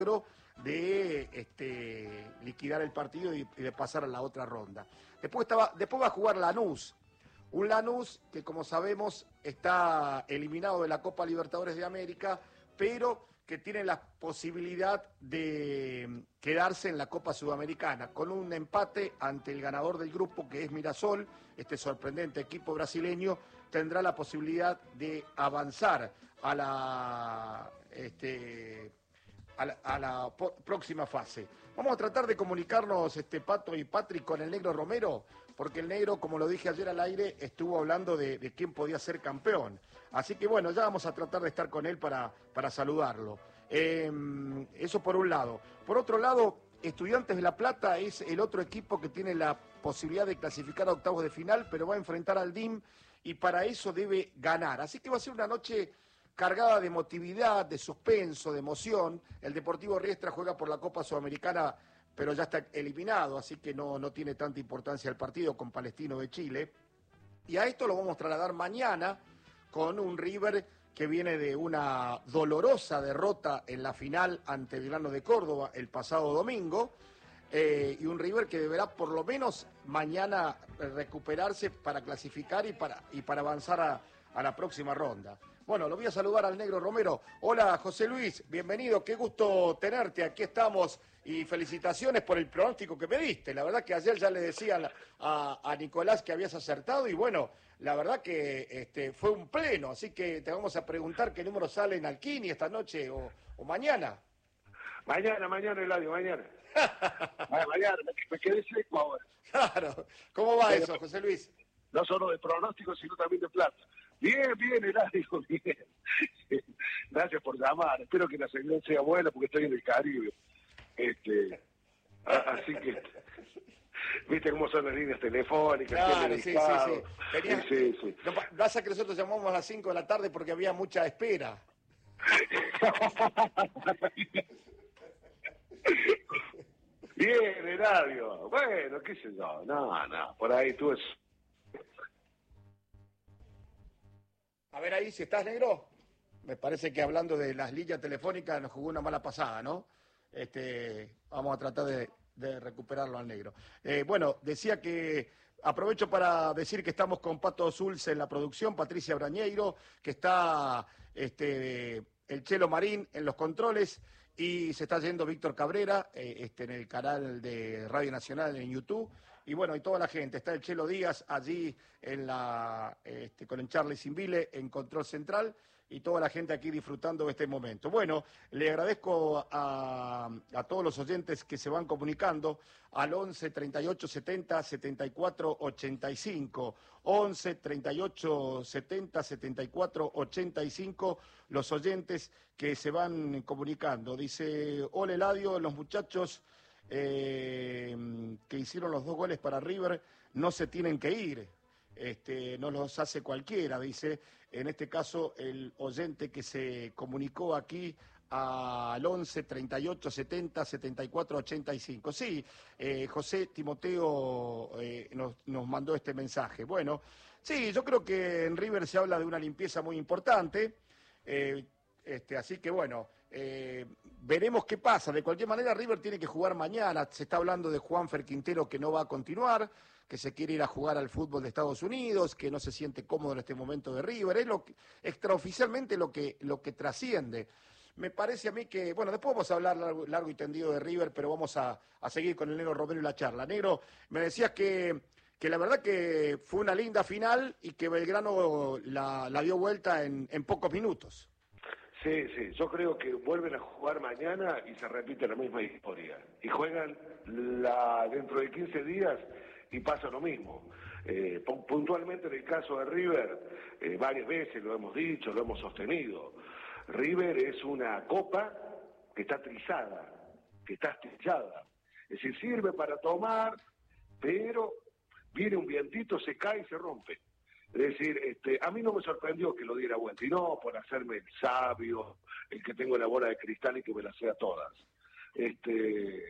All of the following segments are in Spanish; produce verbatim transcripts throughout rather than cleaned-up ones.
de este, liquidar el partido y, y de pasar a la otra ronda. Después, estaba, después va a jugar Lanús, un Lanús que como sabemos está eliminado de la Copa Libertadores de América, pero que tiene la posibilidad de quedarse en la Copa Sudamericana, con un empate ante el ganador del grupo, que es Mirasol. Este sorprendente equipo brasileño tendrá la posibilidad de avanzar a la... Este, A la, a la po- próxima fase. Vamos a tratar de comunicarnos, este Pato y Patrick, con el Negro Romero, porque el Negro, como lo dije ayer al aire, estuvo hablando de, de quién podía ser campeón. Así que bueno, ya vamos a tratar de estar con él para, para saludarlo. Eh, eso por un lado. Por otro lado, Estudiantes de La Plata es el otro equipo que tiene la posibilidad de clasificar a octavos de final, pero va a enfrentar al D I M y para eso debe ganar. Así que va a ser una noche cargada de emotividad, de suspenso, de emoción. El Deportivo Riestra juega por la Copa Sudamericana, pero ya está eliminado, así que no, no tiene tanta importancia el partido con Palestino de Chile. Y a esto lo vamos a trasladar mañana con un River que viene de una dolorosa derrota en la final ante Belgrano de Córdoba el pasado domingo, eh, y un River que deberá por lo menos mañana recuperarse para clasificar y para, y para avanzar a, a la próxima ronda. Bueno, lo voy a saludar al Negro Romero. Hola, José Luis, bienvenido, qué gusto tenerte, aquí estamos y felicitaciones por el pronóstico que me diste. La verdad que ayer ya le decía a, a Nicolás que habías acertado y bueno, la verdad que este, fue un pleno, así que te vamos a preguntar qué número sale en Alquini esta noche o, o mañana. Mañana, mañana, Eladio, mañana. mañana, me, me quedé seco ahora. Claro, ¿cómo va Pero, eso, José Luis? No solo de pronóstico, sino también de plata. Bien, bien, Eladio, bien. Gracias por llamar. Espero que la señal sea buena porque estoy en el Caribe. Este, a, así que, viste cómo son las líneas telefónicas. Claro, sí, sí, sí. Tenías, sí, sí. No, pasa que nosotros llamamos a las cinco de la tarde porque había mucha espera. Bien, Eladio. Bueno, qué sé yo. No, no, por ahí tú es... A ver ahí, si estás, Negro. Me parece que hablando de las líneas telefónicas nos jugó una mala pasada, ¿no? Este, vamos a tratar de, de recuperarlo al Negro. Eh, bueno, decía que aprovecho para decir que estamos con Pato Zulce en la producción, Patricia Brañeiro, que está este, el Chelo Marín en los controles y se está yendo Víctor Cabrera eh, este, en el canal de Radio Nacional en YouTube. Y bueno, y toda la gente, está el Chelo Díaz allí en la, este, con el Charlie Simbile en Control Central y toda la gente aquí disfrutando de este momento. Bueno, le agradezco a, a todos los oyentes que se van comunicando al once, treinta y ocho, setenta, setenta y cuatro, ochenta y cinco, once, treinta y ocho, setenta, setenta y cuatro, ochenta y cinco, los oyentes que se van comunicando. Dice, hola Eladio, los muchachos... Eh, que hicieron los dos goles para River no se tienen que ir, este, no los hace cualquiera, dice, en este caso el oyente que se comunicó aquí al once, treinta y ocho, setenta, setenta y cuatro, ochenta y cinco. Sí, eh, José Timoteo eh, nos, nos mandó este mensaje. Bueno, sí, yo creo que en River se habla de una limpieza muy importante, eh, este, así que bueno, eh, veremos qué pasa. De cualquier manera, River tiene que jugar mañana. Se está hablando de Juanfer Quintero que no va a continuar, que se quiere ir a jugar al fútbol de Estados Unidos, que no se siente cómodo en este momento de River. Es lo que, extraoficialmente lo que, lo que trasciende. Me parece a mí que, bueno, después vamos a hablar largo, largo y tendido de River, pero vamos a, a seguir con el Negro Romero y la charla. Negro, me decías que, que la verdad que fue una linda final y que Belgrano la, la dio vuelta en, en pocos minutos. Sí, sí, yo creo que vuelven a jugar mañana y se repite la misma historia. Y juegan la dentro de quince días y pasa lo mismo. Eh, puntualmente en el caso de River, eh, varias veces lo hemos dicho, lo hemos sostenido. River es una copa que está trizada, que está astillada. Es decir, sirve para tomar, pero viene un vientito, se cae y se rompe. Es decir, este, a mí no me sorprendió que lo diera vuelta, y no por hacerme el sabio, el que tengo la bola de cristal y que me la sea todas. Este,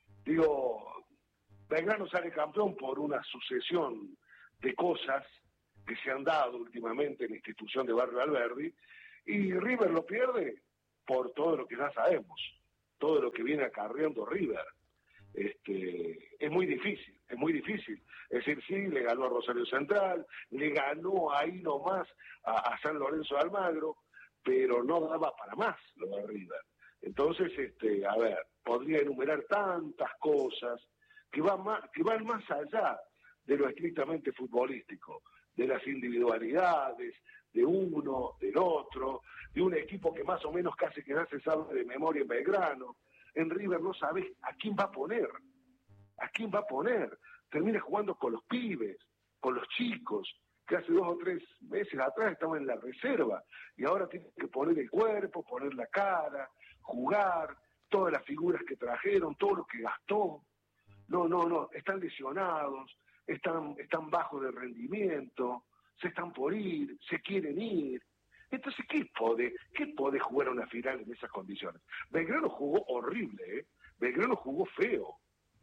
digo, Belgrano sale campeón por una sucesión de cosas que se han dado últimamente en la institución de Barrio Alberdi, y River lo pierde por todo lo que ya sabemos. todo lo que viene acarreando River. Este, es muy difícil, es muy difícil. Es decir, sí, le ganó a Rosario Central, le ganó ahí nomás a, a San Lorenzo de Almagro, pero no daba para más lo de River. Entonces, este, a ver, podría enumerar tantas cosas que van más, que van más allá de lo estrictamente futbolístico, de las individualidades, de uno, del otro, de un equipo que más o menos casi que se sabe de memoria en Belgrano. En River no sabes a quién va a poner, a quién va a poner. Termina jugando con los pibes, con los chicos, que hace dos o tres meses atrás estaban en la reserva, y ahora tienen que poner el cuerpo, poner la cara, jugar, todas las figuras que trajeron, todo lo que gastó. No, no, no, están lesionados, están, están bajos de rendimiento, se están por ir, se quieren ir. Entonces, ¿qué puede, qué puede jugar una final en esas condiciones? Belgrano jugó horrible, ¿eh? Belgrano jugó feo.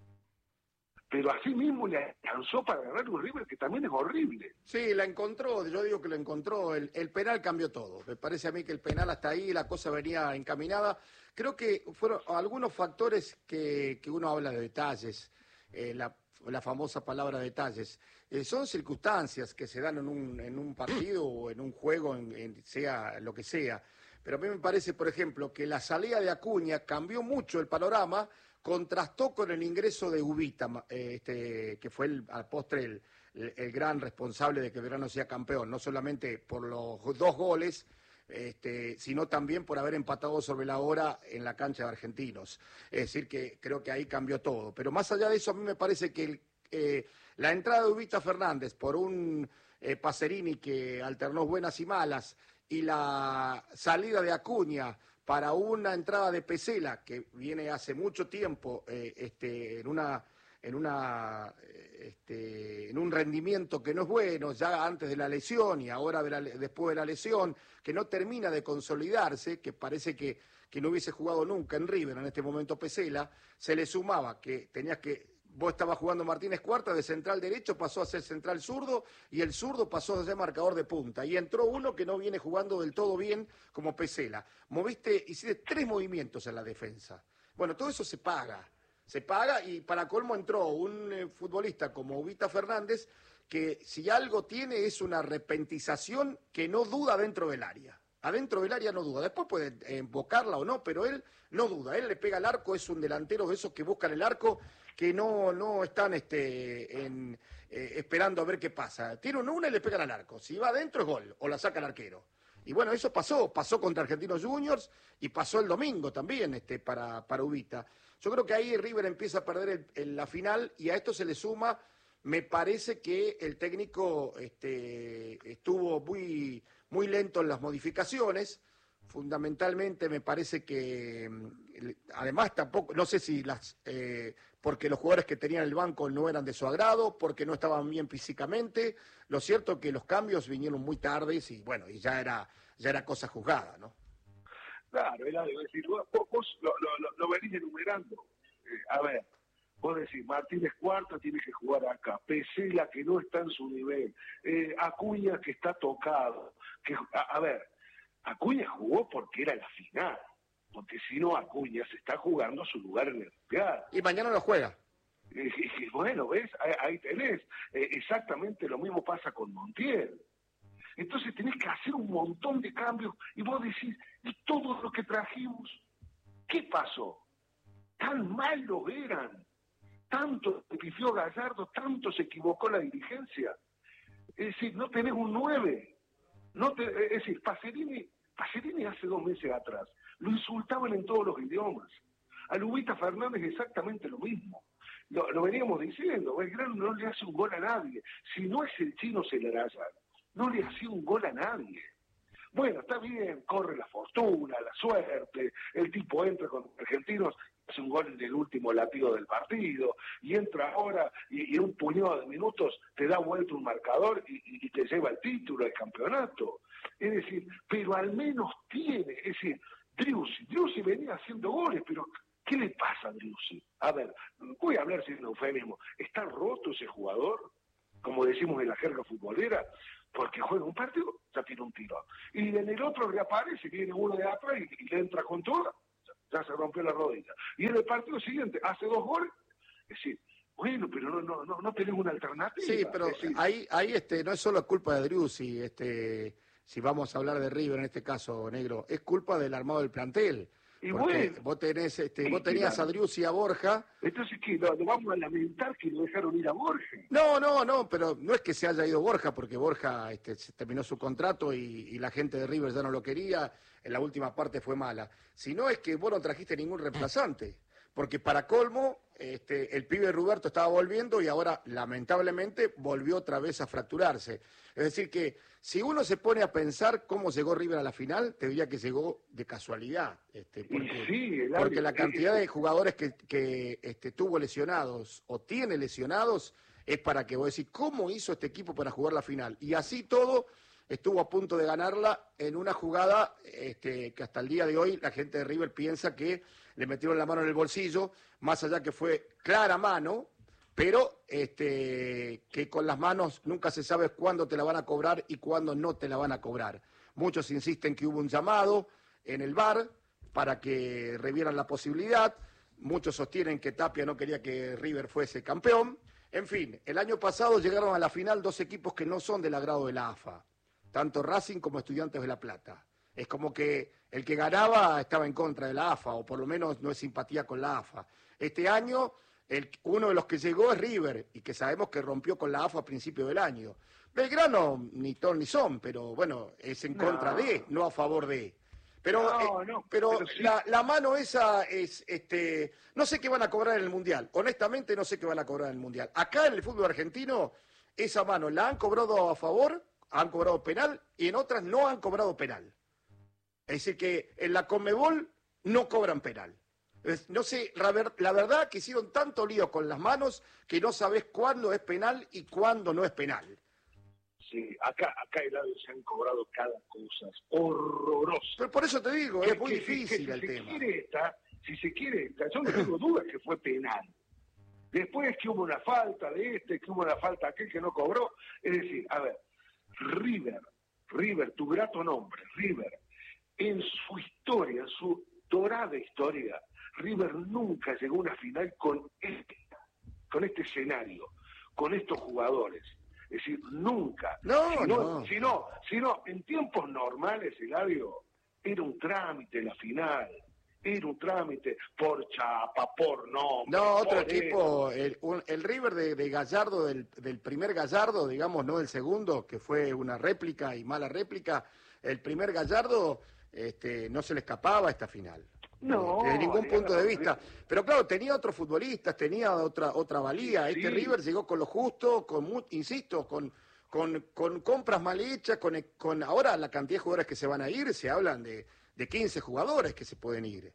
Pero así mismo le alcanzó para ganar un River que también es horrible. Sí, la encontró, yo digo que lo encontró. El, el penal cambió todo. Me parece a mí que el penal hasta ahí, la cosa venía encaminada. Creo que fueron algunos factores que, que uno habla de detalles, eh, la, la famosa palabra detalles. Eh, son circunstancias que se dan en un, en un partido o en un juego, en, en, sea lo que sea. Pero a mí me parece, por ejemplo, que la salida de Acuña cambió mucho el panorama, contrastó con el ingreso de Ubita, eh, este, que fue el, al postre el, el, el gran responsable de que Belgrano sea campeón, no solamente por los dos goles, este, sino también por haber empatado sobre la hora en la cancha de Argentinos. Es decir, que creo que ahí cambió todo. Pero más allá de eso, a mí me parece que el, eh, la entrada de Ubita Fernández por un eh, Pacerini que alternó buenas y malas, y la salida de Acuña para una entrada de Pesela, que viene hace mucho tiempo eh, este, en una en una este, en un rendimiento que no es bueno, ya antes de la lesión y ahora de la, después de la lesión, que no termina de consolidarse, que parece que, que no hubiese jugado nunca en River en este momento Pesela, se le sumaba que tenías que, vos estabas jugando Martínez Cuarta, de central derecho pasó a ser central zurdo, y el zurdo pasó a ser marcador de punta, y entró uno que no viene jugando del todo bien como Pesela. Moviste, hiciste tres movimientos en la defensa. Bueno, todo eso se paga. Se paga, y para colmo entró un eh, futbolista como Ubita Fernández, que si algo tiene es una repentización que no duda dentro del área. Adentro del área no duda. Después puede embocarla o no, pero él no duda. Él le pega al arco, es un delantero de esos que buscan el arco, que no, no están este, en, eh, esperando a ver qué pasa. Tiene una y le pegan al arco. Si va adentro es gol, o la saca el arquero. Y bueno, eso pasó, pasó contra Argentinos Juniors y pasó el domingo también este, para, para Ubita. Yo creo que ahí River empieza a perder el, el, la final, y a esto se le suma, me parece que el técnico este, estuvo muy, muy lento en las modificaciones. Fundamentalmente me parece que, además tampoco, no sé si las, eh, porque los jugadores que tenían el banco no eran de su agrado, porque no estaban bien físicamente. Lo cierto es que los cambios vinieron muy tardes y bueno, y ya era, ya era cosa juzgada, ¿no? Claro, era de decir, vos, vos lo, lo, lo, lo venís enumerando. Eh, a ver, vos decís, Martínez Cuarta tiene que jugar acá, Pesela que no está en su nivel, eh, Acuña que está tocado. Que, a, a ver, Acuña jugó porque era la final, porque si no Acuña se está jugando su lugar en el Mundial. Y mañana lo juega. Y, y, y bueno, ¿ves? Ahí, ahí tenés. Eh, exactamente lo mismo pasa con Montiel. Entonces tenés que hacer un montón de cambios, y vos decís, ¿y todo lo que trajimos? ¿Qué pasó? ¿Tan malos eran? ¿Tanto se pifió Gallardo? ¿Tanto se equivocó la dirigencia? Es decir, no tenés un nueve. No te, es decir, Pacerini, Pacerini hace dos meses atrás lo insultaban en todos los idiomas. A Ubita Fernández exactamente lo mismo. Lo, lo veníamos diciendo, Belgrano no le hace un gol a nadie. Si no es el Chino Celarayán, no le hacía un gol a nadie. Bueno, está bien, corre la fortuna, la suerte, el tipo entra con Argentinos, hace un gol en el último latido del partido, y entra ahora, y, y un puñado de minutos te da vuelta un marcador y, y, y te lleva el título, el campeonato. Es decir, pero al menos tiene, es decir, Driussi, Driussi venía haciendo goles, pero ¿qué le pasa a Driussi? A ver, voy a hablar sin eufemismo, ¿está roto ese jugador? Como decimos en la jerga futbolera, porque juega un partido, ya tiene un tiro. Y en el otro reaparece, viene uno de atrás y, y le entra con todo. ya se rompió la rodilla. Y en el partido siguiente hace dos goles, es decir, bueno, pero no, no, no, no tenemos una alternativa. Sí, pero es decir, ahí, ahí este, no es solo culpa de Driussi, este, si vamos a hablar de River en este caso, Negro, es culpa del armado del plantel. Y Porque bueno, vos tenés, este, y, vos tenías y, a Driussi y a Borja. Entonces, ¿qué? ¿Lo, lo vamos a lamentar que lo dejaron ir a Borja? No, no, no, pero no es que se haya ido Borja, porque Borja este, se terminó su contrato y, y la gente de River ya no lo quería, en la última parte fue mala. Sino es que vos no trajiste ningún reemplazante, porque para colmo, este, el pibe Roberto estaba volviendo y ahora, lamentablemente, volvió otra vez a fracturarse. Es decir que, si uno se pone a pensar cómo llegó River a la final, te diría que llegó de casualidad, este, porque, sí, el porque la árbitro, cantidad eh, de jugadores que, que este, tuvo lesionados o tiene lesionados es para que vos decís, ¿cómo hizo este equipo para jugar la final? Y así todo estuvo a punto de ganarla en una jugada este, que hasta el día de hoy la gente de River piensa que le metieron la mano en el bolsillo, más allá que fue clara mano, pero este, que con las manos nunca se sabe cuándo te la van a cobrar y cuándo no te la van a cobrar. Muchos insisten que hubo un llamado en el V A R para que revieran la posibilidad, muchos sostienen que Tapia no quería que River fuese campeón. En fin, el año pasado llegaron a la final dos equipos que no son del agrado de la A F A, tanto Racing como Estudiantes de La Plata. Es como que el que ganaba estaba en contra de la A F A, o por lo menos no es simpatía con la A F A. Este año, el, uno de los que llegó es River, y que sabemos que rompió con la A F A a principio del año. Belgrano, ni ton ni son, pero bueno, es en contra no. de, no a favor de. Pero, No, eh, no, pero, pero sí. la, la mano esa es, este, no sé qué van a cobrar en el Mundial. Honestamente no sé qué van a cobrar en el Mundial. Acá en el fútbol argentino, esa mano la han cobrado a favor, han cobrado penal, y en otras no han cobrado penal. Es decir que en la Conmebol no cobran penal. Es, no sé, la, ver, la verdad que hicieron tanto lío con las manos que no sabés cuándo es penal y cuándo no es penal. Sí, acá, acá el lado se han cobrado cada cosa horrorosa. Pero por eso te digo, que, es muy que, difícil que, que el si tema. Se quiere esta, si se quiere esta, yo no tengo dudas que fue penal. Después que hubo una falta de este, que hubo una falta de aquel que no cobró. Es decir, a ver, River, River, tu grato nombre, River, en su historia, en su dorada historia, River nunca llegó a una final con este, con este escenario, con estos jugadores. Es decir, nunca. No, si no. Si no, si no, en tiempos normales, Eladio, era un trámite la final. Era un trámite por chapa, por nombre. No, otro por equipo, el, un, el River de, de Gallardo, del, del primer Gallardo, digamos, no del segundo, que fue una réplica y mala réplica, el primer Gallardo este, no se le escapaba a esta final. No, desde ningún punto de vista. River. Pero claro, tenía otros futbolistas, tenía otra otra valía. Sí, este sí. River llegó con lo justo, con insisto, con con, con compras mal hechas, con, con ahora la cantidad de jugadores que se van a ir, se hablan de, de quince jugadores que se pueden ir.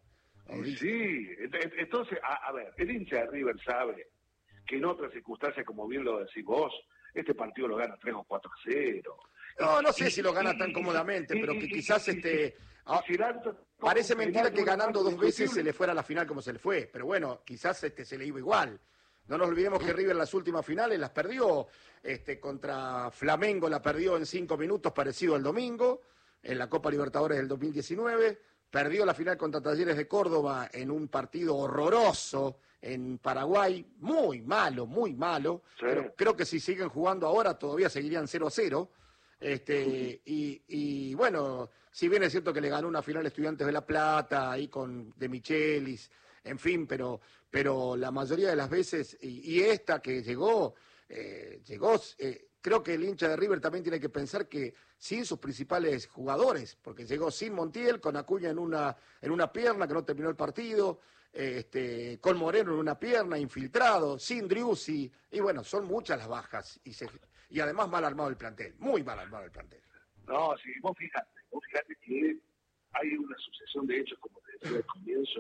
Sí, entonces, a, a ver, el hincha de River sabe que en otras circunstancias, como bien lo decís vos, este partido lo gana tres o cuatro a cero. No, no sé y, si lo gana y, tan y, cómodamente, y, pero y, que y, quizás y, este... y, y, parece mentira que ganando dos veces discutible. se le fuera a la final como se le fue, pero bueno, quizás este se le iba igual. No nos olvidemos que River las últimas finales las perdió, este, contra Flamengo la perdió en cinco minutos, parecido al domingo, en la Copa Libertadores del dos mil diecinueve, perdió la final contra Talleres de Córdoba en un partido horroroso en Paraguay, muy malo, muy malo. Sí. Creo, creo que si siguen jugando ahora todavía seguirían cero a cero. Este, y, y bueno, si bien es cierto que le ganó una final a Estudiantes de La Plata, ahí con De Michelis, en fin, pero, pero la mayoría de las veces, y, y esta que llegó, eh, llegó, eh, creo que el hincha de River también tiene que pensar que sin sus principales jugadores, porque llegó sin Montiel, con Acuña en una, en una pierna que no terminó el partido, este, con Moreno en una pierna, infiltrado, sin Driussi, y bueno, son muchas las bajas, y, se, y además mal armado el plantel, muy mal armado el plantel. No, sí, vos fijate, vos fijate que hay una sucesión de hechos, como te decía al comienzo,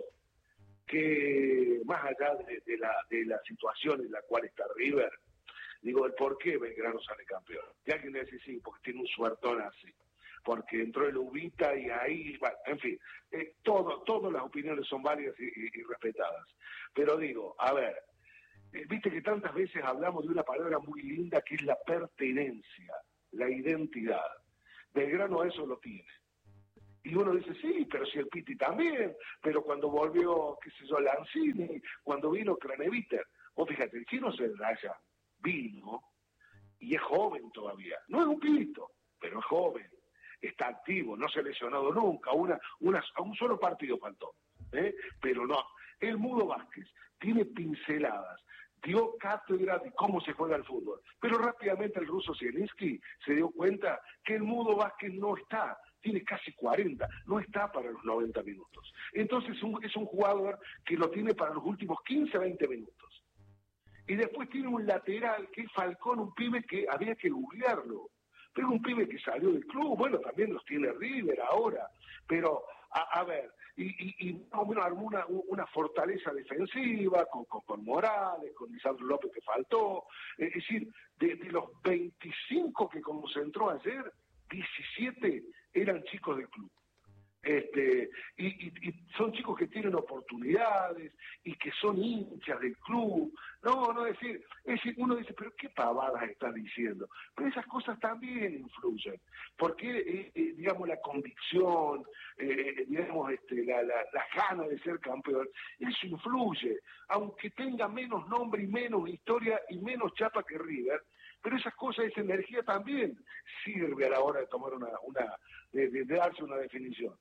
que más allá de, de, la, de la situación en la cual está River, digo, el por qué Belgrano sale campeón. Y alguien le dice, sí, porque tiene un suertón así, porque entró el Ubita y ahí, bueno, en fin, eh, todo, todas las opiniones son válidas y, y, y respetadas. Pero digo, a ver, eh, viste que tantas veces hablamos de una palabra muy linda que es la pertenencia, la identidad. Belgrano eso lo tiene. Y uno dice, sí, pero si el Piti también, pero cuando volvió, qué sé yo, Lanzini, cuando vino Craneviter, vos fíjate, el Chino Celaya vino y es joven todavía, no es un pibito, pero es joven, está activo, no se ha lesionado nunca, una, una, a un solo partido faltó, ¿eh? Pero no, el Mudo Vázquez tiene pinceladas, dio cátedra de cómo se juega el fútbol, pero rápidamente el ruso Zielinski se dio cuenta que el Mudo Vázquez no está, tiene casi cuarenta, no está para los noventa minutos. Entonces un, es un jugador que lo tiene para los últimos quince, veinte minutos. Y después tiene un lateral que es Falcón, un pibe que había que googlearlo. Pero un pibe que salió del club, bueno, también los tiene River ahora. Pero, a, a ver, y, y, y más o menos armó una, una fortaleza defensiva con, con, con Morales, con Lisandro López que faltó. Es decir, de, de los veinticinco que concentró ayer, diecisiete eran chicos del club. Este, y, y, y son chicos que tienen oportunidades y que son hinchas del club. No, no es decir, es decir, uno dice, pero qué pavadas está diciendo. Pero esas cosas también influyen, porque eh, eh, digamos la convicción, eh, digamos este, la, la, la gana de ser campeón, eso influye, aunque tenga menos nombre y menos historia y menos chapa que River. Pero esas cosas, esa energía también sirve a la hora de tomar una, una de, de, de darse una definición.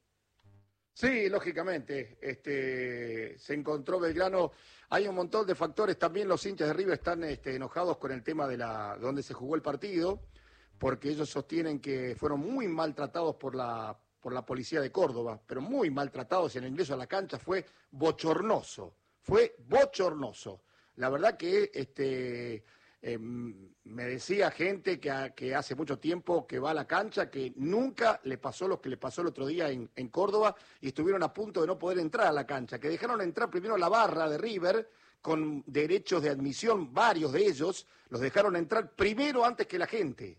Sí, lógicamente, este, se encontró Belgrano, hay un montón de factores, también los hinchas de River están este, enojados con el tema de la donde se jugó el partido, porque ellos sostienen que fueron muy maltratados por la, por la policía de Córdoba, pero muy maltratados, y el ingreso a la cancha fue bochornoso, fue bochornoso. La verdad que este, eh, me decía gente que, a, que hace mucho tiempo que va a la cancha, que nunca le pasó lo que le pasó el otro día en, en Córdoba, y estuvieron a punto de no poder entrar a la cancha, que dejaron entrar primero la barra de River, con derechos de admisión, varios de ellos, los dejaron entrar primero antes que la gente.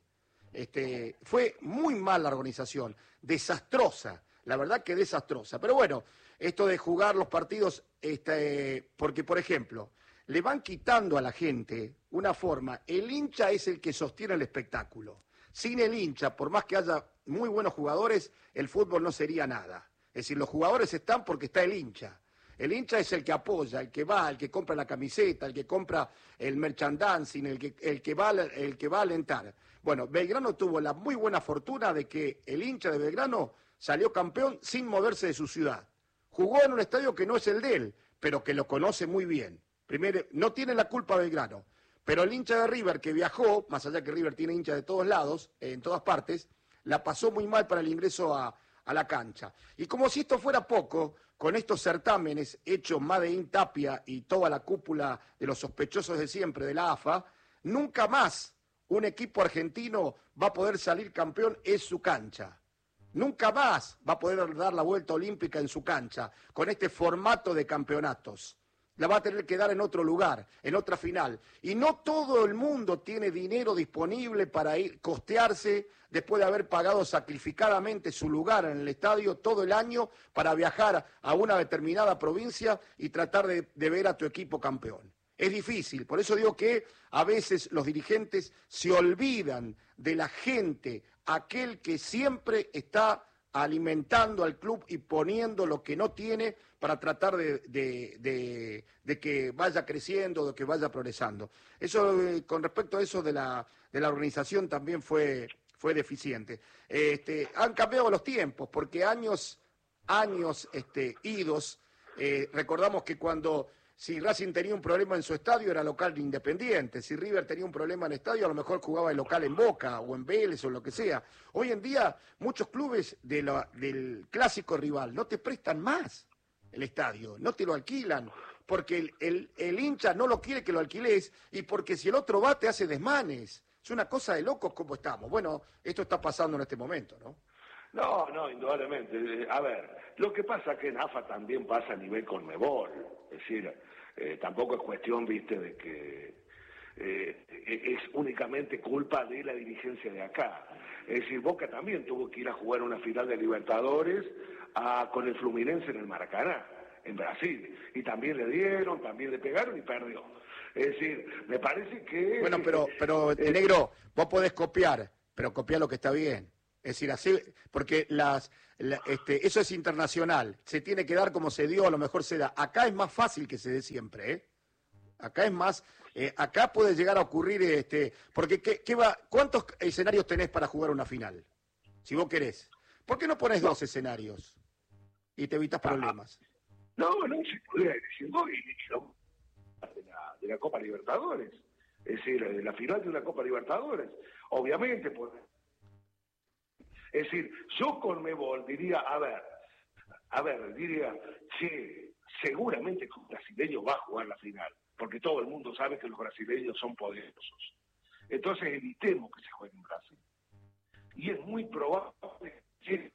Este, fue muy mal la organización, desastrosa, la verdad que desastrosa. Pero bueno, esto de jugar los partidos, este, porque por ejemplo, le van quitando a la gente una forma. El hincha es el que sostiene el espectáculo. Sin el hincha, por más que haya muy buenos jugadores, el fútbol no sería nada. Es decir, los jugadores están porque está el hincha. El hincha es el que apoya, el que va, el que compra la camiseta, el que compra el merchandising, el que, el que va, el que va a alentar. Bueno, Belgrano tuvo la muy buena fortuna de que el hincha de Belgrano salió campeón sin moverse de su ciudad. Jugó en un estadio que no es el de él, pero que lo conoce muy bien. Primero, no tiene la culpa Belgrano, pero el hincha de River que viajó, más allá que River tiene hinchas de todos lados, en todas partes, la pasó muy mal para el ingreso a, a la cancha. Y como si esto fuera poco, con estos certámenes hechos Made in Tapia y toda la cúpula de los sospechosos de siempre de la A F A, nunca más un equipo argentino va a poder salir campeón en su cancha. Nunca más va a poder dar la vuelta olímpica en su cancha, con este formato de campeonatos. La va a tener que dar en otro lugar, en otra final. Y no todo el mundo tiene dinero disponible para ir costearse después de haber pagado sacrificadamente su lugar en el estadio todo el año para viajar a una determinada provincia y tratar de, de ver a tu equipo campeón. Es difícil, por eso digo que a veces los dirigentes se olvidan de la gente, aquel que siempre está alimentando al club y poniendo lo que no tiene para tratar de, de, de, de que vaya creciendo, de que vaya progresando. Eso, eh, con respecto a eso de la, de la organización, también fue, fue deficiente. Este, han cambiado los tiempos, porque años, años este, idos, eh, recordamos que cuando... Si Racing tenía un problema en su estadio, era local independiente. Si River tenía un problema en el estadio, a lo mejor jugaba el local en Boca o en Vélez o lo que sea. Hoy en día, muchos clubes de la, del clásico rival no te prestan más el estadio, no te lo alquilan, porque el, el, el hincha no lo quiere que lo alquiles y porque si el otro va te hace desmanes. Es una cosa de locos como estamos. Bueno, esto está pasando en este momento, ¿no? No, no, indudablemente. A ver, lo que pasa es que en A F A también pasa a nivel Conmebol. Es decir, eh, tampoco es cuestión, viste, de que eh, es únicamente culpa de la dirigencia de acá. Es decir, Boca también tuvo que ir a jugar una final de Libertadores a, con el Fluminense en el Maracaná, en Brasil. Y también le dieron, también le pegaron y perdió. Es decir, me parece que... Bueno, pero, pero eh, negro, vos podés copiar, pero copiar lo que está bien. Es decir, así, porque las, la, este, eso es internacional, se tiene que dar como se dio, a lo mejor se da. Acá es más fácil que se dé siempre, ¿eh? Acá es más, eh, acá puede llegar a ocurrir, este, porque ¿qué, qué va, ¿cuántos escenarios tenés para jugar una final? Si vos querés. ¿Por qué no pones no. dos escenarios y te evitas problemas? No, no, se podría decir dos y, y lo, de, la, de la Copa Libertadores. Es decir, de la final de una Copa Libertadores. Obviamente, pues. Es decir, yo con Mebol diría, a ver, a ver, diría, che, seguramente que un brasileño va a jugar la final, porque todo el mundo sabe que los brasileños son poderosos. Entonces evitemos que se juegue en Brasil. Y es muy probable que...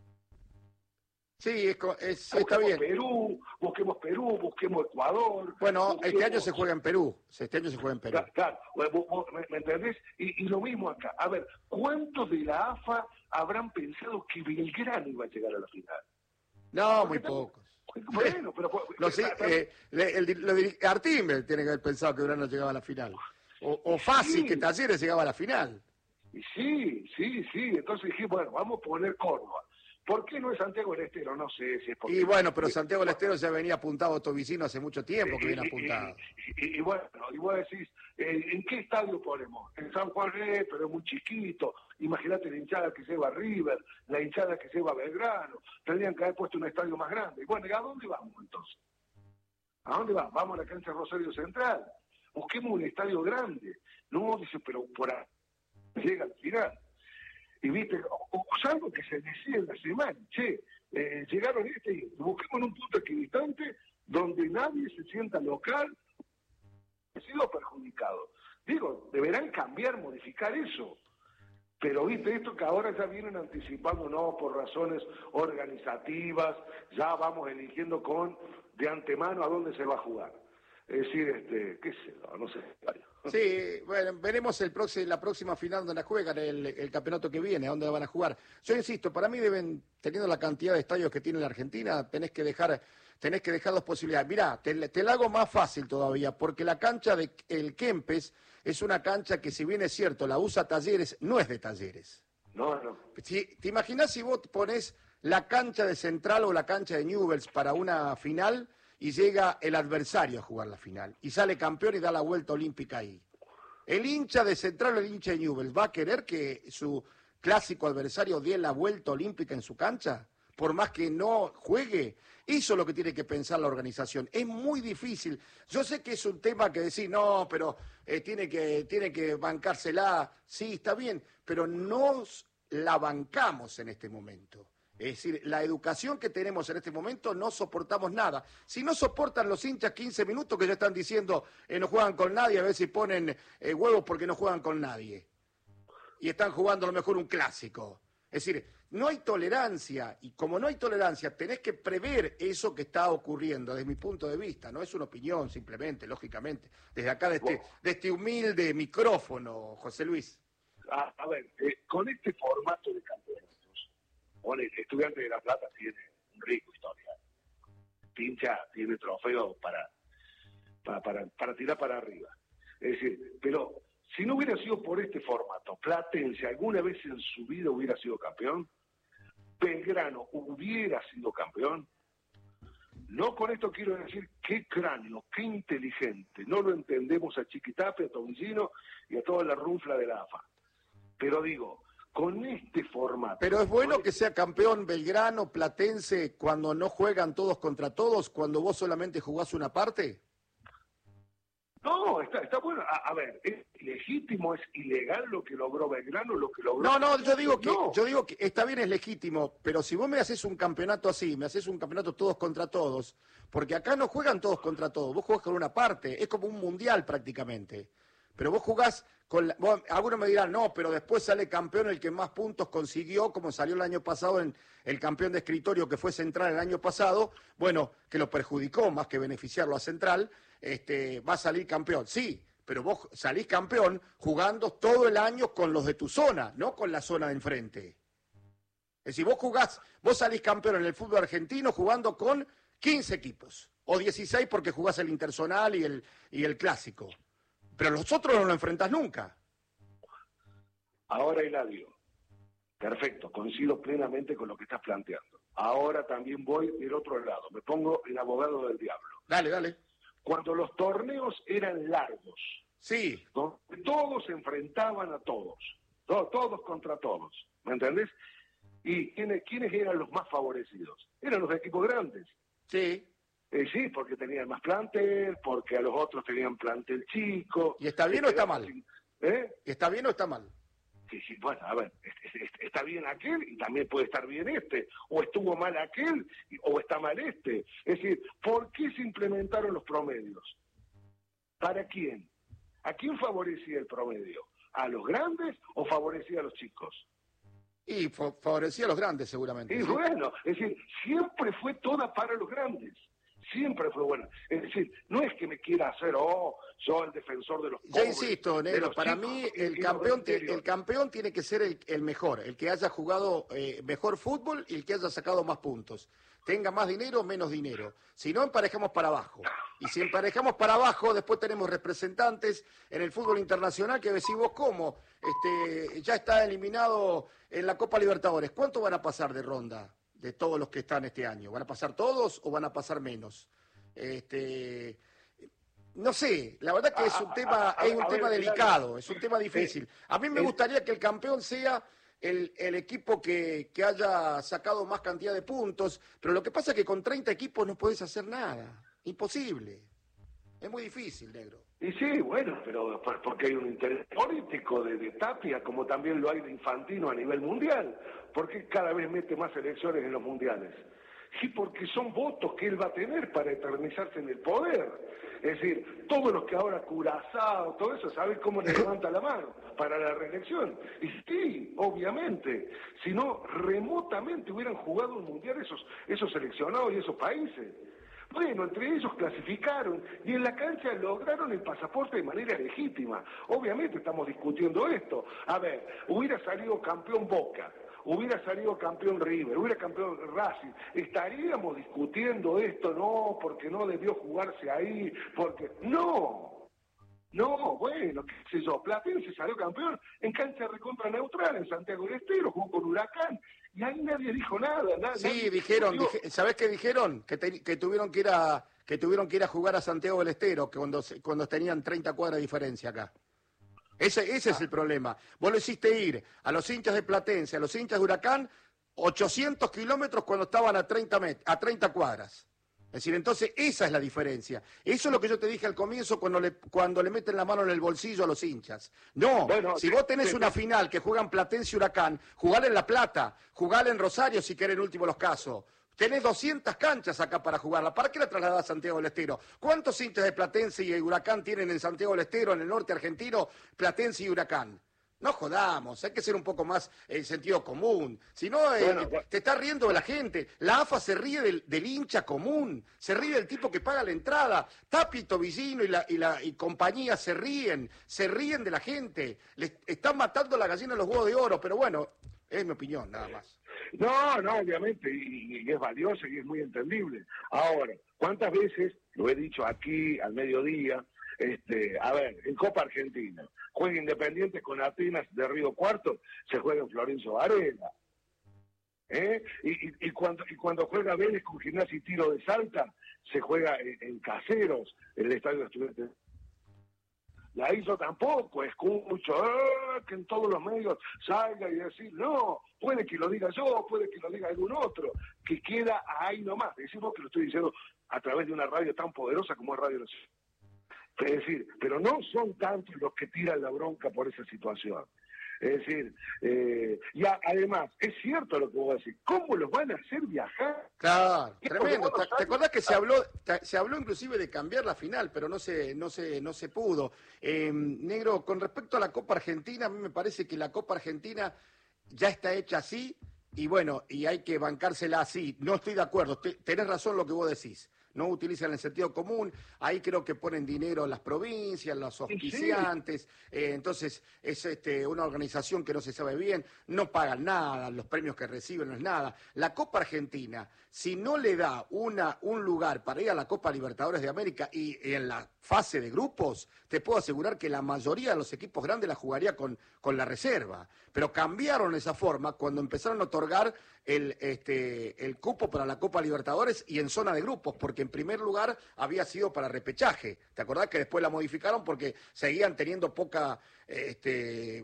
Sí, es, es, está bien. Perú, busquemos Perú, busquemos Ecuador. Bueno, busquemos... este año se juega en Perú. Este año se juega en Perú. Claro, claro. ¿Me, me entendés? Y, y lo mismo acá. A ver, ¿cuántos de la A F A habrán pensado que Belgrano iba a llegar a la final? No, muy pocos. Bueno, pero... No sé, eh, el, el, el, Artín tiene que haber pensado que Belgrano llegaba a la final. O, o fácil sí. que Talleres llegaba a la final. Sí, sí, sí. Entonces dije, bueno, vamos a poner Córdoba. ¿Por qué no es Santiago del Estero? No sé si es porque... Y bueno, pero Santiago del Estero ya venía apuntado a Tobicino hace mucho tiempo que viene apuntado. Y, y, y, y bueno, y vos decís, eh, ¿en qué estadio ponemos? En San Juan, eh, pero es muy chiquito. Imagínate la hinchada que lleva River, la hinchada que lleva Belgrano. Tendrían que haber puesto un estadio más grande. Y bueno, ¿y a dónde vamos entonces? ¿A dónde vamos? Vamos a la cancha Rosario Central. Busquemos un estadio grande. No, dice, pero por ahí llega al final. Y viste, o, o algo que se decía en la semana, che, eh, llegaron este y busquemos un punto equidistante donde nadie se sienta local, ha sido perjudicado. Digo, deberán cambiar, modificar eso. Pero viste, esto que ahora ya vienen anticipando, no, por razones organizativas, ya vamos eligiendo con de antemano a dónde se va a jugar. Es decir, este, qué sé yo, no sé. Sí, bueno, veremos el próximo, la próxima final donde la juegan, el, el campeonato que viene, a dónde van a jugar. Yo insisto, para mí deben, teniendo la cantidad de estadios que tiene la Argentina, tenés que dejar, tenés que dejar dos posibilidades. Mirá, te, te la hago más fácil todavía, porque la cancha de el Kempes es una cancha que, si bien es cierto, la usa Talleres, no es de Talleres. No, no. Si, ¿te imaginás si vos ponés la cancha de Central o la cancha de Newell's para una final y llega el adversario a jugar la final y sale campeón y da la vuelta olímpica ahí? El hincha de Central o el hincha de Newell's va a querer que su clásico adversario dé la vuelta olímpica en su cancha, por más que no juegue. Eso es lo que tiene que pensar la organización. Es muy difícil. Yo sé que es un tema que decir, no, pero eh, tiene que, tiene que bancársela. Sí, está bien, pero nos la bancamos en este momento. Es decir, la educación que tenemos en este momento no soportamos nada. Si no soportan los hinchas quince minutos que ya están diciendo eh, no juegan con nadie, a ver si ponen eh, huevos porque no juegan con nadie. Y están jugando a lo mejor un clásico. Es decir, no hay tolerancia, y como no hay tolerancia, tenés que prever eso que está ocurriendo desde mi punto de vista. No es una opinión simplemente, lógicamente. Desde acá, de este, de este humilde micrófono, José Luis. A, a ver, eh, con este formato de campeonatos, bueno, el Estudiante de La Plata tiene un rico historial. Pincha tiene trofeos para, para, para, para tirar para arriba. Es decir, pero si no hubiera sido por este formato, Platense alguna vez en su vida hubiera sido campeón, Belgrano hubiera sido campeón. No con esto quiero decir qué cráneo, qué inteligente. No lo entendemos a Chiquitapia, a Tobicino y a toda la runfla de la A F A. Pero digo, con este formato... Pero es bueno que sea campeón Belgrano, Platense, cuando no juegan todos contra todos, cuando vos solamente jugás una parte. No, está, está bueno. A, a ver, ¿es legítimo, es ilegal lo que logró Belgrano, lo que logró... No, no, yo digo que, no. yo digo que está bien, es legítimo, pero si vos me haces un campeonato así, me haces un campeonato todos contra todos, porque acá no juegan todos contra todos, vos jugás con una parte, es como un mundial prácticamente. Pero vos jugás con... La, vos, algunos me dirán, no, pero después sale campeón el que más puntos consiguió, como salió el año pasado en el campeón de escritorio que fue Central el año pasado, bueno, que lo perjudicó más que beneficiarlo a Central, este, va a salir campeón. Sí, pero vos salís campeón jugando todo el año con los de tu zona, no con la zona de enfrente. Es decir, vos jugás, vos salís campeón en el fútbol argentino jugando con quince equipos, o dieciséis porque jugás el interzonal y el, y el clásico. Pero los otros no lo enfrentás nunca. Ahora, Eladio, Perfecto, coincido plenamente con lo que estás planteando. Ahora también voy del otro lado, me pongo el abogado del diablo. Dale, dale. Cuando los torneos eran largos, sí, ¿no? Todos se enfrentaban a todos, ¿no? Todos contra todos, ¿me entendés? ¿Y quiénes, quiénes eran los más favorecidos? Eran los equipos grandes. Sí. Eh, sí, porque tenían más plantel, porque a los otros tenían plantel chico. ¿Y está bien o está mal? ¿Eh? ¿Y está bien o está mal? Sí, sí, bueno, a ver, está bien aquel y también puede estar bien este, o estuvo mal aquel o está mal este. Es decir, ¿por qué se implementaron los promedios? ¿Para quién? ¿A quién favorecía el promedio? ¿A los grandes o favorecía a los chicos? Y favorecía a los grandes seguramente. Y ¿sí? bueno, es decir, siempre fue toda para los grandes. Siempre fue buena. Es decir, no es que me quiera hacer, oh, yo el defensor de los pobres. Ya insisto, Negro, para chicos, mí y, el y campeón, el campeón tiene que ser el, el mejor, el que haya jugado eh, mejor fútbol y el que haya sacado más puntos. Tenga más dinero o menos dinero. Si no, emparejamos para abajo. Y si emparejamos para abajo, después tenemos representantes en el fútbol internacional que decimos, ¿cómo? Este, ya está eliminado en la Copa Libertadores. ¿Cuánto van a pasar de ronda? De todos los que están este año. ¿Van a pasar todos o van a pasar menos? Este, no sé, la verdad que es un tema, es un tema delicado, es un tema difícil. A mí me gustaría que el campeón sea el, el equipo que, que haya sacado más cantidad de puntos, pero lo que pasa es que con treinta equipos no podés hacer nada. Imposible. Es muy difícil, Negro. Y sí, bueno, pero porque hay un interés político de, de Tapia, como también lo hay de Infantino a nivel mundial, porque cada vez mete más elecciones en los mundiales. Sí, porque son votos que él va a tener para eternizarse en el poder. Es decir, todos los que ahora Curazao, todo eso, ¿saben cómo le levanta la mano para la reelección? Y sí, obviamente, si no, remotamente hubieran jugado un mundial esos, esos seleccionados y esos países. Bueno, entre ellos clasificaron y en la cancha lograron el pasaporte de manera legítima. Obviamente estamos discutiendo esto. A ver, hubiera salido campeón Boca, hubiera salido campeón River, hubiera campeón Racing, estaríamos discutiendo esto, no, porque no debió jugarse ahí, porque... ¡No! No, bueno, qué sé yo, Platense salió campeón en cancha recontra neutral, en Santiago del Estero, jugó con Huracán, y ahí nadie dijo nada. nada sí, nadie dijeron, dije, ¿sabés qué dijeron? Que, te, que tuvieron que ir a que tuvieron que ir a jugar a Santiago del Estero, que cuando, cuando tenían treinta cuadras de diferencia acá. Ese, ese ah. es el problema. Vos lo hiciste ir a los hinchas de Platense, a los hinchas de Huracán, ochocientos kilómetros cuando estaban a treinta, met a treinta cuadras. Es decir, entonces esa es la diferencia. Eso es lo que yo te dije al comienzo cuando le, cuando le meten la mano en el bolsillo a los hinchas. No, bueno, si vos tenés una final que juegan Platense y Huracán, jugale en La Plata, jugale en Rosario si querés en último los casos. Tenés doscientas canchas acá para jugarla. ¿Para qué la trasladás a Santiago del Estero? ¿Cuántos hinchas de Platense y Huracán tienen en Santiago del Estero, en el norte argentino, Platense y Huracán? No jodamos, hay que ser un poco más en sentido común. Si no, eh, bueno, te está riendo de la gente. La A F A se ríe del, del hincha común, se ríe del tipo que paga la entrada. Tapi, Tobillino y, la, y, la, y compañía se ríen, se ríen de la gente. Le están matando a la gallina los huevos de oro, pero bueno, es mi opinión, nada más. No, no, obviamente, y, y es valioso y es muy entendible. Ahora, ¿cuántas veces, lo he dicho aquí al mediodía, este, a ver, en Copa Argentina, juega Independiente con Atenas de Río Cuarto, se juega en Florencio Varela. ¿Eh? Y, y, y, cuando, y cuando juega Vélez con Gimnasia y Tiro de Salta, se juega en, en Caseros, en el Estadio de Estudiantes. La hizo tampoco, escucho eh, que en todos los medios salga y decir, no, puede que lo diga yo, puede que lo diga algún otro, que queda ahí nomás. Decimos que lo estoy diciendo a través de una radio tan poderosa como es Radio Nacional. Es decir, pero no son tantos los que tiran la bronca por esa situación. Es decir, eh, y a, además, es cierto lo que vos decís, ¿cómo los van a hacer viajar? Claro, tremendo. ¿Te, ¿Te acordás que se habló, te, se habló inclusive de cambiar la final, pero no se, no se, no se pudo? Eh, Negro, con respecto a la Copa Argentina, a mí me parece que la Copa Argentina ya está hecha así, y bueno, y hay que bancársela así. No estoy de acuerdo, te, tenés razón lo que vos decís. no utilizan el sentido común, ahí creo que ponen dinero las provincias, los auspiciantes, sí, sí. Eh, entonces es este, una organización que no se sabe bien, no pagan nada, los premios que reciben no es nada. La Copa Argentina, si no le da una, un lugar para ir a la Copa Libertadores de América y, y en la fase de grupos, te puedo asegurar que la mayoría de los equipos grandes la jugaría con, con la reserva. Pero cambiaron esa forma cuando empezaron a otorgar el, este, el cupo para la Copa Libertadores y en zona de grupos, porque en primer lugar había sido para repechaje. ¿Te acordás que después la modificaron porque seguían teniendo poca, este,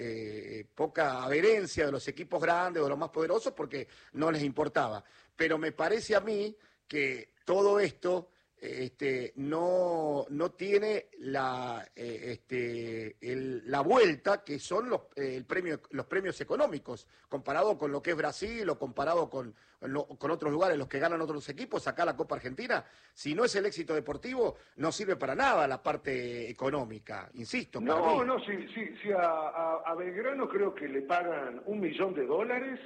eh, poca adherencia de los equipos grandes o de los más poderosos porque no les importaba? Pero me parece a mí que todo esto este, no, no tiene la, eh, este, el, la vuelta que son los, eh, el premio, los premios económicos, comparado con lo que es Brasil o comparado con, lo, con otros lugares, los que ganan otros equipos. Acá la Copa Argentina, si no es el éxito deportivo, no sirve para nada la parte económica, insisto. No, para mí. no, si, si, si a, a, a Belgrano creo que le pagan un millón de dólares,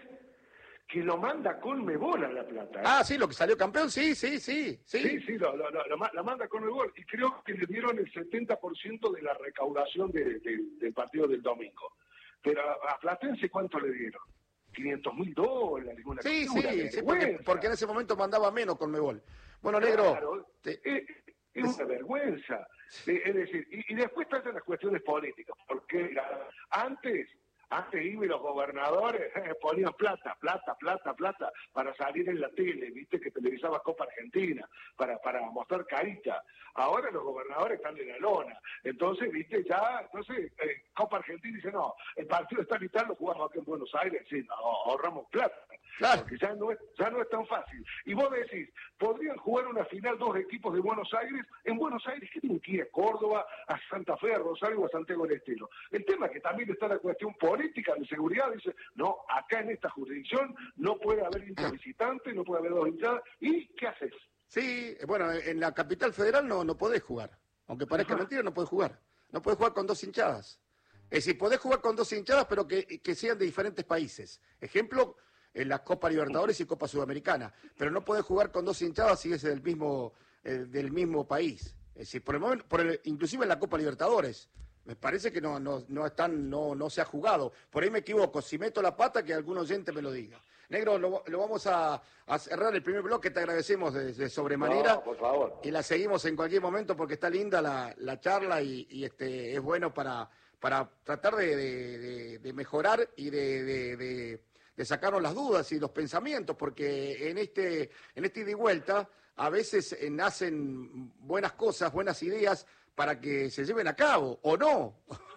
que lo manda Conmebol a La Plata. ¿eh? Ah, sí, lo que salió campeón, sí, sí, sí. Sí, sí, sí lo, lo, lo, lo manda Conmebol. Y creo que le dieron el setenta por ciento de la recaudación de, de, del partido del domingo. Pero a, a Platense, ¿cuánto le dieron? quinientos mil dólares. Una sí, cultura, sí, sí porque, porque en ese momento mandaba menos Conmebol. Bueno, Negro. Claro, te... es, es una vergüenza. Es decir, y, y después están las cuestiones políticas. Porque antes... Antes iba y los gobernadores eh, ponían plata, plata, plata, plata para salir en la tele, viste que televisaba Copa Argentina, para, para mostrar carita. Ahora los gobernadores están en la lona. Entonces, viste, ya, entonces, eh, Copa Argentina dice, no, el partido está y tal, lo jugamos aquí en Buenos Aires, sí, no, ahorramos plata. Claro. Porque ya no, es, ya no es tan fácil. Y vos decís, ¿podrían jugar una final dos equipos de Buenos Aires? En Buenos Aires, ¿qué tienen que ir a Córdoba, a Santa Fe, a Rosario o a Santiago del Estero? El tema es que también está la cuestión política de seguridad. Dice, no, acá en esta jurisdicción no puede haber hinchas visitantes, no puede haber dos hinchadas. ¿Y qué haces? Sí, bueno, en la capital federal no, no podés jugar. Aunque parezca Ajá. mentira, no podés jugar. No podés jugar con dos hinchadas. Es decir, podés jugar con dos hinchadas, pero que, que sean de diferentes países. Ejemplo, en la Copa Libertadores y Copa Sudamericana. Pero no podés jugar con dos hinchadas si es del mismo, eh, del mismo país. Es decir, por el momento, por el, inclusive en la Copa Libertadores. Me parece que no, no, no, están, no, no se ha jugado. Por ahí me equivoco. Si meto la pata, que algún oyente me lo diga. Negro, lo, lo vamos a, a cerrar el primer bloque. Te agradecemos de, de sobremanera. No, por favor. Y la seguimos en cualquier momento porque está linda la, la charla y, y este es bueno para, para tratar de, de, de, de mejorar y de, de, de, de sacarnos las dudas y los pensamientos, porque en este, en este ida y vuelta a veces eh, nacen buenas cosas, buenas ideas, para que se lleven a cabo, o no,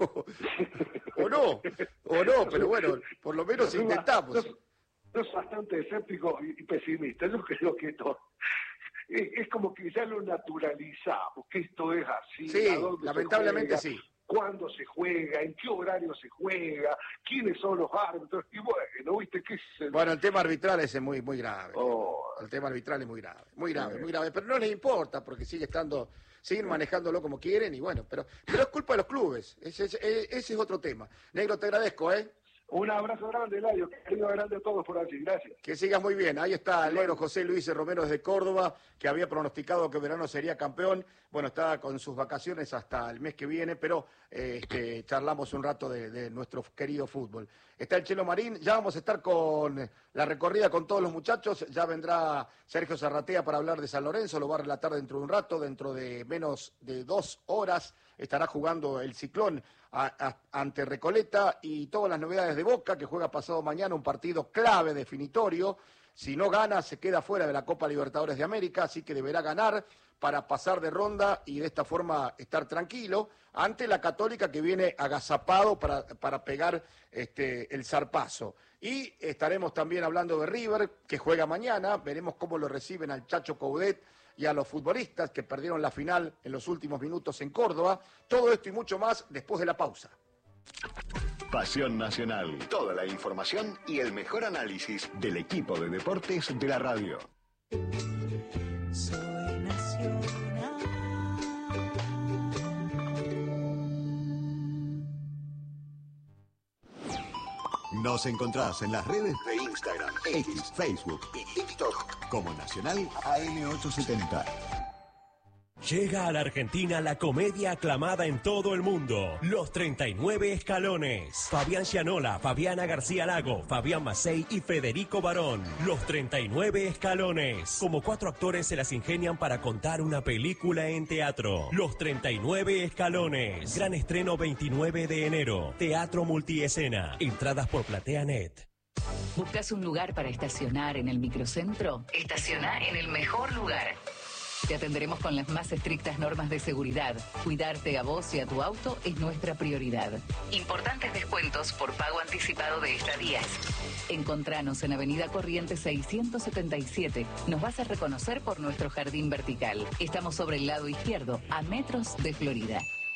o no, o no, pero bueno, por lo menos intentamos. Yo soy bastante escéptico y pesimista, yo creo que esto es, es como que ya lo naturalizamos, que esto es así. Sí, lamentablemente sí. Cuándo se juega, en qué horario se juega, quiénes son los árbitros, y bueno, ¿viste qué es el... Bueno, el tema arbitral ese es muy, muy grave. Oh. El tema arbitral es muy grave, muy grave, muy grave, pero no les importa porque sigue estando... siguen manejándolo como quieren y bueno, pero, pero es culpa de los clubes, ese, ese, ese es otro tema. Negro, te agradezco, ¿eh? Un abrazo grande, Eladio, querido grande a todos por allí, gracias. Que sigas muy bien, ahí está el negro José Luis Romero desde Córdoba, que había pronosticado que Belgrano sería campeón, bueno, está con sus vacaciones hasta el mes que viene, pero eh, este, charlamos un rato de, de nuestro querido fútbol. Está el Chelo Marín, ya vamos a estar con la recorrida con todos los muchachos, ya vendrá Sergio Zarratea para hablar de San Lorenzo, lo va a relatar dentro de un rato, dentro de menos de dos horas, estará jugando el Ciclón a, a, ante Recoleta y todas las novedades de Boca, que juega pasado mañana un partido clave, definitorio. Si no gana, se queda fuera de la Copa Libertadores de América, así que deberá ganar para pasar de ronda y de esta forma estar tranquilo ante la Católica, que viene agazapado para, para pegar este, el zarpazo. Y estaremos también hablando de River, que juega mañana, veremos cómo lo reciben al Chacho Coudet y a los futbolistas que perdieron la final en los últimos minutos en Córdoba. Todo esto y mucho más después de la pausa. Pasión Nacional. Toda la información y el mejor análisis del equipo de deportes de la radio. Soy nacional. Nos encontrás en las redes de Instagram, X, Facebook y TikTok como Nacional A M ochocientos setenta. Llega a la Argentina la comedia aclamada en todo el mundo, Los treinta y nueve Escalones. Fabián Gianola, Fabiana García Lago, Fabián Macei y Federico Barón. Los treinta y nueve Escalones. Como cuatro actores se las ingenian para contar una película en teatro. Los treinta y nueve Escalones. Gran estreno veintinueve de enero. Teatro multiescena. Entradas por PlateaNet. ¿Buscas un lugar para estacionar en el microcentro? Estaciona en el mejor lugar. Te atenderemos con las más estrictas normas de seguridad. Cuidarte a vos y a tu auto es nuestra prioridad. Importantes descuentos por pago anticipado de estadías. Encontranos en Avenida Corrientes seiscientos setenta y siete. Nos vas a reconocer por nuestro jardín vertical. Estamos sobre el lado izquierdo, a metros de Florida.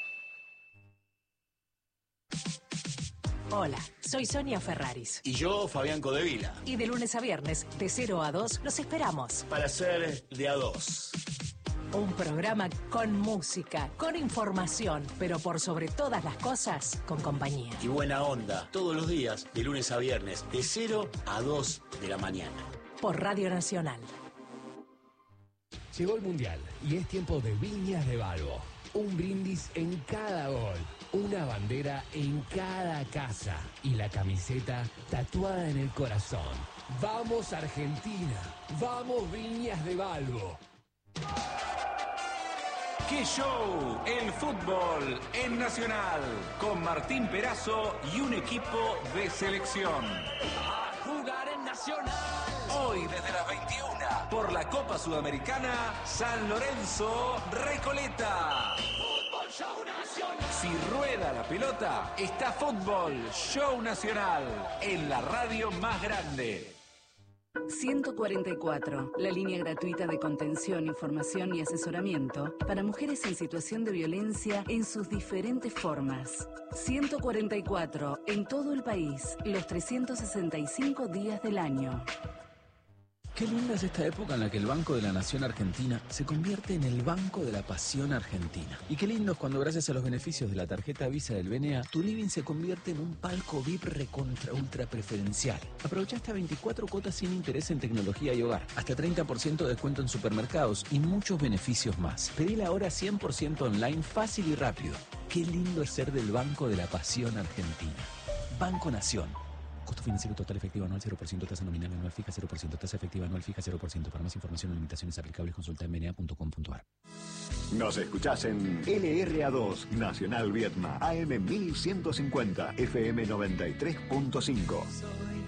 Hola, soy Sonia Ferraris. Y yo, Fabián Codevila. Y de lunes a viernes, de cero a dos, los esperamos. Para ser de a dos. Un programa con música, con información, pero por sobre todas las cosas, con compañía. Y buena onda, todos los días, de lunes a viernes, de cero a dos de la mañana. Por Radio Nacional. Llegó el Mundial y es tiempo de Viñas de Balbo. Un brindis en cada gol, una bandera en cada casa y la camiseta tatuada en el corazón. ¡Vamos Argentina! ¡Vamos Viñas de Balbo! ¡Qué show! El fútbol en Nacional, con Martín Perazo y un equipo de selección. ¡A jugar en Nacional! Hoy desde las veintiuna, por la Copa Sudamericana, San Lorenzo, Recoleta. ¡Fútbol Show Nacional! Si rueda la pelota, está Fútbol Show Nacional, en la radio más grande. ciento cuarenta y cuatro, la línea gratuita de contención, información y asesoramiento para mujeres en situación de violencia en sus diferentes formas. ciento cuarenta y cuatro, en todo el país, los trescientos sesenta y cinco días del año. Qué linda es esta época en la que el Banco de la Nación Argentina se convierte en el Banco de la Pasión Argentina. Y qué lindo es cuando gracias a los beneficios de la tarjeta Visa del B N A, tu living se convierte en un palco V I P recontra ultra preferencial. Aprovecha hasta veinticuatro cuotas sin interés en tecnología y hogar, hasta treinta por ciento de descuento en supermercados y muchos beneficios más. Pedila ahora cien por ciento online, fácil y rápido. Qué lindo es ser del Banco de la Pasión Argentina. Banco Nación. Costo financiero total efectivo anual cero por ciento, tasa nominal anual fija cero por ciento, tasa efectiva anual fija cero por ciento. Para más información o limitaciones aplicables consulta en b n a punto com punto a r. Nos escuchás en L R A dos, Nacional Vietma, A M mil ciento cincuenta, F M noventa y tres punto cinco.